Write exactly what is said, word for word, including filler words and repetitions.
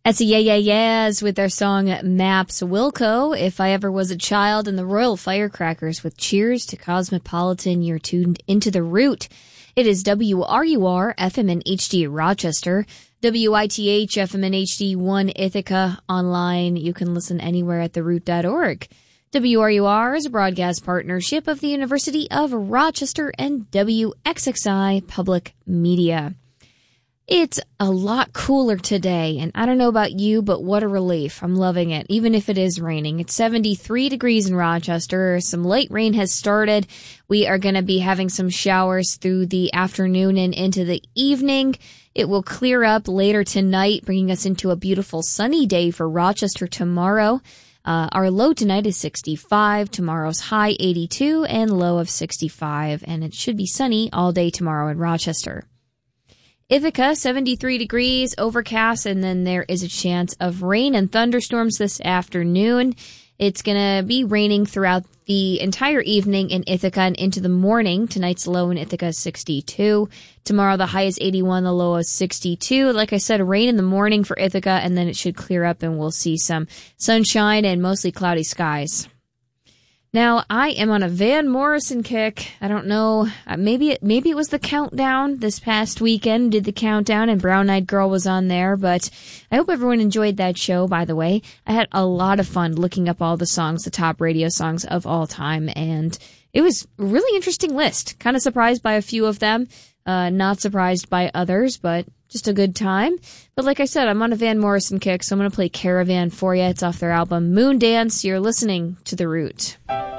That's the Yeah Yeah Yeahs with their song Maps Wilco, If I Ever Was a Child, and the Royal Firecrackers with Cheers to Cosmopolitan. You're tuned into The Root. It is W R U R, F M and H D Rochester, W I T H, F M and H D one Ithaca. Online, you can listen anywhere at the root dot org. W R U R is a broadcast partnership of the University of Rochester and W X X I Public Media. It's a lot cooler today, and I don't know about you, but what a relief. I'm loving it, even if it is raining. It's seventy-three degrees in Rochester. Some light rain has started. We are going to be having some showers through the afternoon and into the evening. It will clear up later tonight, bringing us into a beautiful sunny day for Rochester tomorrow. Uh, our low tonight is sixty-five, tomorrow's high eighty-two, and low of sixty-five, and it should be sunny all day tomorrow in Rochester. Ithaca, seventy-three degrees, overcast, and then there is a chance of rain and thunderstorms this afternoon. It's going to be raining throughout the entire evening in Ithaca and into the morning. Tonight's low in Ithaca is sixty-two. Tomorrow the high is eighty-one, the low is sixty-two. Like I said, rain in the morning for Ithaca, and then it should clear up and we'll see some sunshine and mostly cloudy skies. Now, I am on a Van Morrison kick. I don't know, uh, maybe it, maybe it was the countdown this past weekend, did the countdown, and Brown Eyed Girl was on there, but I hope everyone enjoyed that show, by the way. I had a lot of fun looking up all the songs, the top radio songs of all time, and it was a really interesting list. Kind of surprised by a few of them, uh, not surprised by others, but just a good time. But like I said, I'm on a Van Morrison kick, so I'm going to play Caravan for you. It's off their album Moondance. You're listening to The Root.